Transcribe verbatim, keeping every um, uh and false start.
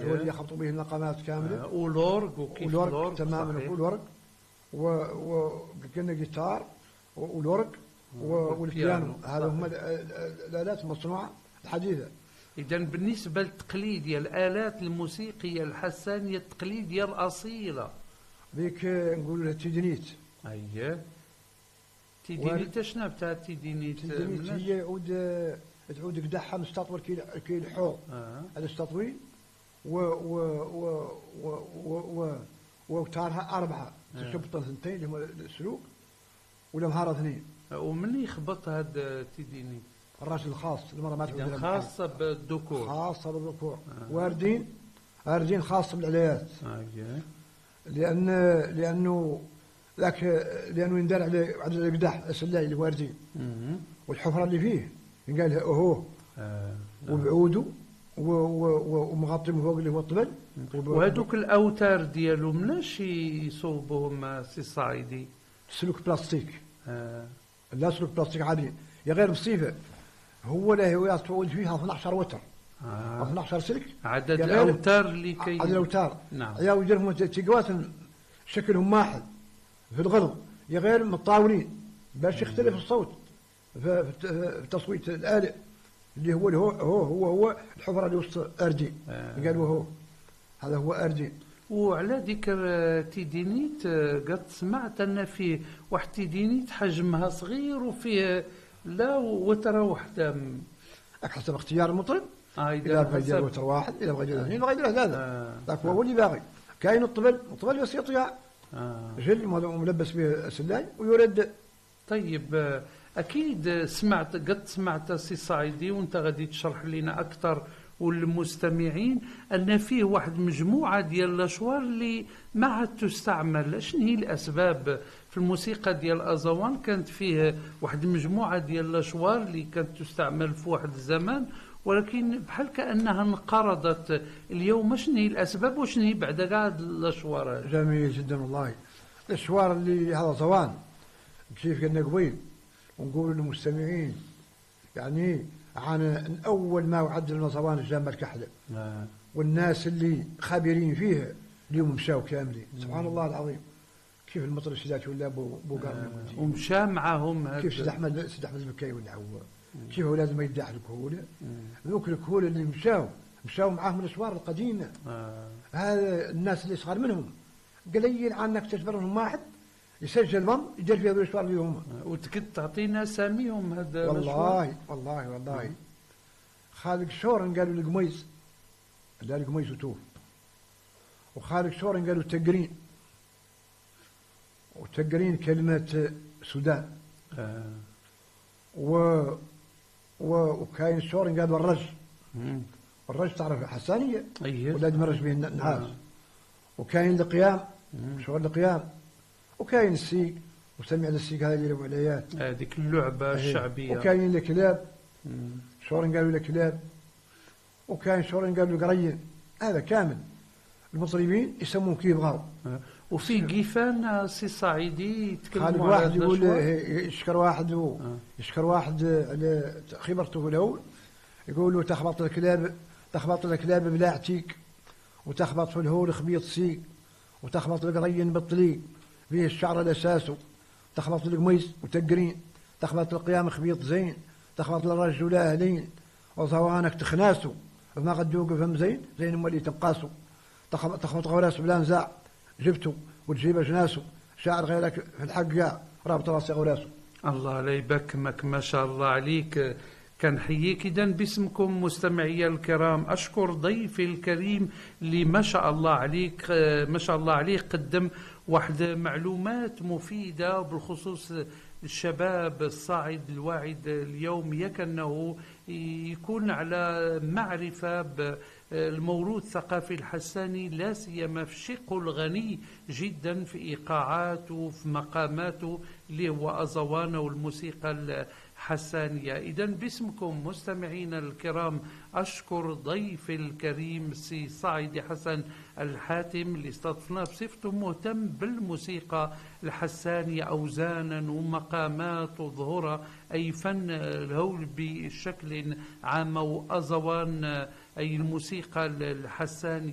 هو اللي يخبطوا به النقمات كامله. آه. ولورق وكيف لورق تماما، ولورق وقلنا جيتار ولورق والبيانو. هذا هم الآلات المصنوعة الحديثة. إذا بالنسبة للتقليد ديال الآلات الموسيقية الحسانية التقليدية الأصيلة ذيك نقول لها تيدينيت. أيه تيدينيت شنو بتاع تيدينيت؟ تيدينيت هي عود تعود قدحها مستطول كي كي الحوض. آه. هذا استطوي و و و و و ووتارها أربعة. آه. تشبطن ثنتين اللي هما السلوك ولا مهارة اثنين. ومن يخبط هذا تيدينيت؟ الراجل الخاص، المرة ما تعود خاصة بالذكور. خاصة بالذكور. آه. واردين واردين خاصة بالعليات. آه. لأن لأنه ذاك لأنه يندار على على القدح السلاي اللي واردين. والحفرة اللي فيه قال هو آه. وبعوده ومغطي من فوق اللي هو الطبل. وهذوك الاوتار ديالو مناش يصوبوهم سي صايدي؟ سلوك بلاستيك. آه. لا سلوك بلاستيك عادي يا غير مصيفه. هو له هو تعود فيها اثنا عشر وتر. آه. اثنا عشر سلك عدد الاوتار اللي كاين. عدد الاوتار. نعم. يا يديرهم تيقوات شكلهم واحد في الغلظ يا غير متطاولين باش يختلف الصوت في تصويت الآلة اللي هو هو هو هو, هو الحفرة اللي وسط أردين. آه. قالوا هو هذا هو أردين. وعلى ذكر تيدينيت قد سمعت أن فيه واحد تيدينيت حجمها صغير وفيه لا وتر وحدة. حسب اختيار المطرب. آه إذا بغى يدير وتر واحد، إذا بغى يدير اثنين، بغى يدير ثلاثة. ذاك هو اللي باغي. كاين الطبل، الطبل بس يطيع آه. جل ملبس به السلاي ويرد. طيب أكيد سمعت قد سمعت سي صايدي وأنت غادي تشرح لنا أكثر والمستمعين أن فيه واحد مجموعة ديال الأشوار اللي ما عاد تستعمل. شنو هي الأسباب؟ في الموسيقى ديال أزوان كانت فيه واحد مجموعة ديال الأشوار اللي كانت تستعمل في واحد الزمان ولكن بحال كأنها انقرضت اليوم. شنو هي الأسباب وشنو هي بعد كاع الأشوار؟ جميل جدا والله. الأشوار اللي هذا زوان كيف قلنا قبيل ونقول للمستمعين يعني عن أول ما وعد المصوان الجامعة الكحلة. آه. والناس اللي خبيرين فيها اليوم مشاو كاملين. سبحان الله العظيم. كيف المطر السيدات ولا بو بوقار آه. ومشى معهم كيف سيد أحمد سيد أحمد المكي ولا هو كيف أولاد ما يدعي الكهولة. ذوك الكهولة اللي مشاو مشاو معاهم الأشوار القديمة. آه. هذا الناس اللي صغار منهم قليل عنك تجبرهم واحد يسجل من يدير فيها بالأشوار اللي هما. وتكد تعطينا اساميهم هذا والله والله والله. خالق شورن قالوا القميص قال القميص وتوف. وخالق شورن قالوا التقرين. وتقرين كلمة سودان. آه. و و وكاين شورن قالوا الرج. الرج تعرف حسانية. أيه. ولا مرج به النعاس. آه. وكاين القيام شغل القيام. وكاين السيق وسمع السيق هذا اللي يلعبوا عليات هذيك اللعبة الشعبية. وكاين الكلاب شورن قالوا الكلاب. وكاين شورن قالوا القرين. هذا كامل المطربين يسمون كيف بغاو. وفي قيفان سي صاعدي يتكلموا على واحد يقول يشكر واحد و يشكر واحد على خبرته الاول يقول له تخبط الكلاب تخبط الكلاب بلا عتيك وتخبط في الهول خبيط سيق وتخبط القرين بالطليق فيه الشعر الأساسه تخبط القميص وتقرين تخبط القيام خبيط زين تخبط الرجل أهلين وظوانك تخناسو وما قد يوقف زين زين مولي تنقاسو تخبط غوراس بلا نزاع جبتو وتجيب جناسو شاعر غيرك في الحق يا رابط راسي غوراسو. الله لا يبكمك ما شاء الله عليك. كنحييك إذن باسمكم مستمعي الكرام. أشكر ضيفي الكريم اللي ما شاء الله عليك ما شاء الله عليه قدم واحد معلومات مفيدة بالخصوص الشباب الصاعد الواعد اليوم يكنه يكون على معرفة بالموروث الثقافي الحساني لا سيما في الشق الغني جدا في إيقاعاته وفي مقاماته اللي هو أزوان والموسيقى حسانية. إذن باسمكم مستمعينا الكرام أشكر ضيفي الكريم سي صاعدي حسن الحاتم اللي استضفناه بصفته مهتم بالموسيقى الحسانية أوزانا ومقامات وظهورها أي فن الهول بشكل عام وأزوان أي الموسيقى الحسانية.